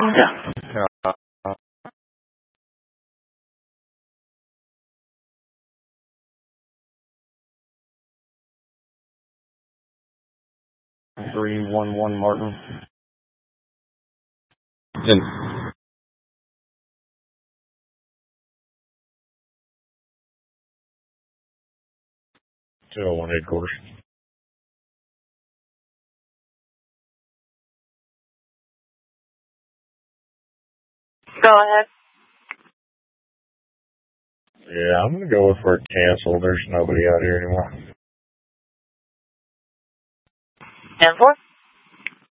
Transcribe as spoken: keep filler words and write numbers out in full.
Yeah. Uh, three one one Martin. and two oh one headquarters. Go ahead. Yeah, I'm gonna go with for cancel. There's nobody out here anymore. ten four.